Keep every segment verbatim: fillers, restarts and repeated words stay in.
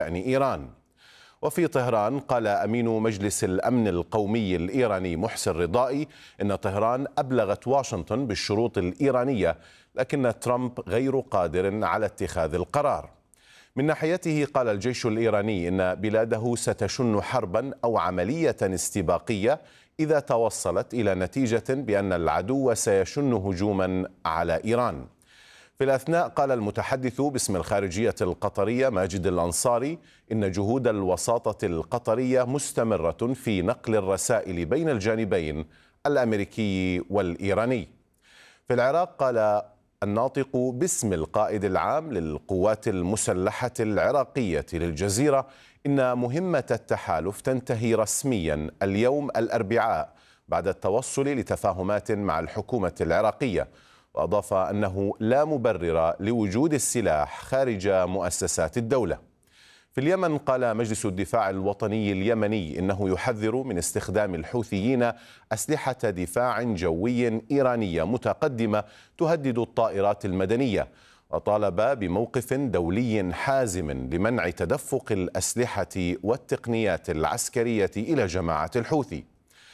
يعني إيران. وفي طهران قال أمين مجلس الأمن القومي الإيراني محسن رضائي إن طهران أبلغت واشنطن بالشروط الإيرانية، لكن ترامب غير قادر على اتخاذ القرار. من ناحيته قال الجيش الإيراني إن بلاده ستشن حربا أو عملية استباقية إذا توصلت إلى نتيجة بأن العدو سيشن هجوما على إيران. في الأثناء قال المتحدث باسم الخارجية القطرية ماجد الأنصاري إن جهود الوساطة القطرية مستمرة في نقل الرسائل بين الجانبين الأمريكي والإيراني. في العراق قال الناطق باسم القائد العام للقوات المسلحة العراقية للجزيرة إن مهمة التحالف تنتهي رسميا اليوم الأربعاء بعد التوصل لتفاهمات مع الحكومة العراقية، وأضاف أنه لا مبرر لوجود السلاح خارج مؤسسات الدولة. في اليمن قال مجلس الدفاع الوطني اليمني إنه يحذر من استخدام الحوثيين أسلحة دفاع جوي إيرانية متقدمة تهدد الطائرات المدنية، وطالب بموقف دولي حازم لمنع تدفق الأسلحة والتقنيات العسكرية إلى جماعة الحوثي.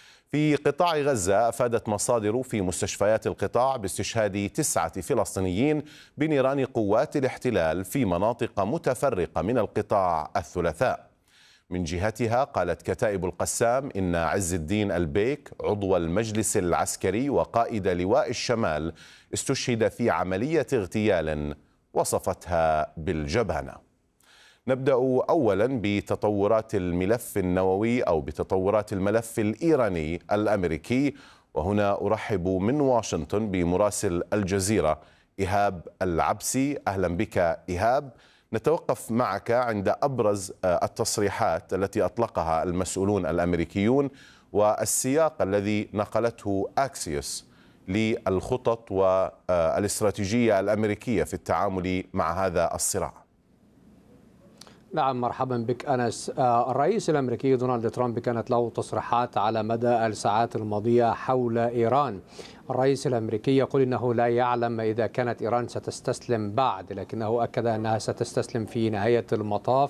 في قطاع غزة أفادت مصادر في مستشفيات القطاع باستشهاد تسعة فلسطينيين بنيران قوات الاحتلال في مناطق متفرقة من القطاع الثلاثاء. من جهتها قالت كتائب القسام إن عز الدين البيك عضو المجلس العسكري وقائد لواء الشمال استشهد في عملية اغتيال وصفتها بالجبانة. نبدأ أولا بتطورات الملف النووي أو بتطورات الملف الإيراني الأمريكي، وهنا أرحب من واشنطن بمراسل الجزيرة إيهاب العبسي. أهلا بك إيهاب. نتوقف معك عند أبرز التصريحات التي أطلقها المسؤولون الأمريكيون والسياق الذي نقلته أكسيوس للخطط والاستراتيجية الأمريكية في التعامل مع هذا الصراع. نعم، مرحبا بك أنس. الرئيس الأمريكي دونالد ترامب كانت له تصريحات على مدى الساعات الماضية حول إيران. الرئيس الأمريكي يقول إنه لا يعلم إذا كانت إيران ستستسلم بعد، لكنه أكد أنها ستستسلم في نهاية المطاف،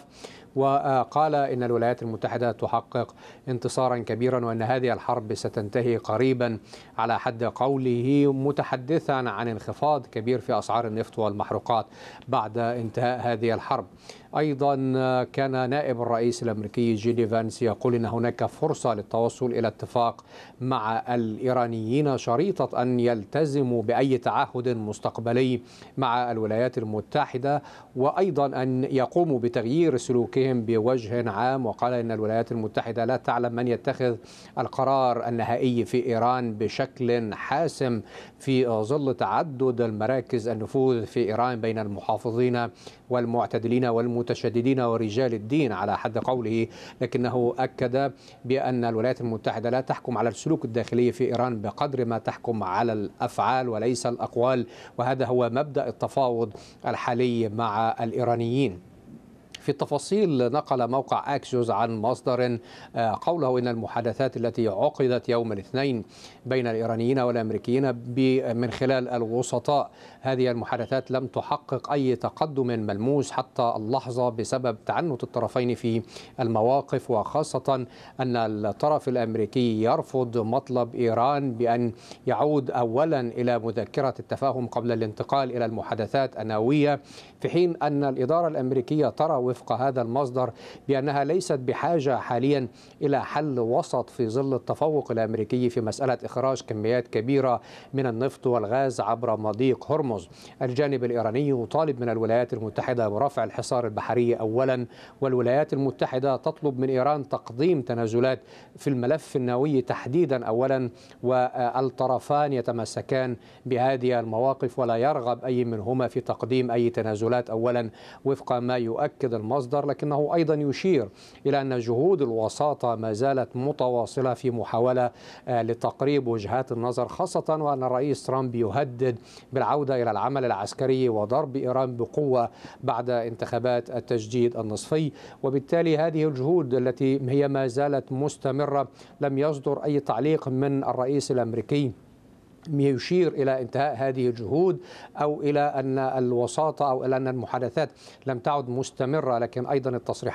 وقال إن الولايات المتحدة تحقق انتصارا كبيرا وأن هذه الحرب ستنتهي قريبا على حد قوله، متحدثا عن انخفاض كبير في أسعار النفط والمحروقات بعد انتهاء هذه الحرب. أيضا كان نائب الرئيس الأمريكي جيدي فانس يقول إن هناك فرصة للتوصل إلى اتفاق مع الإيرانيين شريطة أن يلتزموا بأي تعهد مستقبلي مع الولايات المتحدة، وأيضا أن يقوموا بتغيير سلوكهم بوجه عام. وقال إن الولايات المتحدة لا تعلم من يتخذ القرار النهائي في إيران بشكل حاسم في ظل تعدد المراكز النفوذ في إيران بين المحافظين والمعتدلين والمتشددين ورجال الدين على حد قوله، لكنه أكد بأن الولايات المتحدة لا تحكم على السلوك الداخلي في إيران بقدر ما تحكم على الأفعال وليس الأقوال، وهذا هو مبدأ التفاوض الحالي مع الإيرانيين. في التفاصيل نقل موقع أكسيوس عن مصدر قوله إن المحادثات التي عقدت يوم الاثنين بين الإيرانيين والأمريكيين من خلال الوسطاء، هذه المحادثات لم تحقق أي تقدم ملموس حتى اللحظة بسبب تعنت الطرفين في المواقف، وخاصة أن الطرف الأمريكي يرفض مطلب إيران بأن يعود أولا إلى مذكرة التفاهم قبل الانتقال إلى المحادثات النووية، في حين أن الإدارة الأمريكية ترى وفق هذا المصدر بأنها ليست بحاجة حاليا إلى حل وسط في ظل التفوق الأمريكي في مسألة إخراج كميات كبيرة من النفط والغاز عبر مضيق هرمز. الجانب الإيراني يطالب من الولايات المتحدة برفع الحصار البحري أولا، والولايات المتحدة تطلب من إيران تقديم تنازلات في الملف النووي تحديدا أولا، والطرفان يتمسكان بهذه المواقف ولا يرغب أي منهما في تقديم أي تنازلات أولا وفق ما يؤكد المصدر، لكنه أيضا يشير إلى أن جهود الوساطة ما زالت متواصلة في محاولة لتقريب وجهات النظر، خاصة وأن الرئيس ترامب يهدد بالعودة إلى العمل العسكري وضرب إيران بقوة بعد انتخابات التجديد النصفي. وبالتالي هذه الجهود التي هي ما زالت مستمرة، لم يصدر أي تعليق من الرئيس الأمريكي يشير إلى انتهاء هذه الجهود أو إلى أن الوساطة أو إلى أن المحادثات لم تعد مستمرة، لكن أيضا التصريحات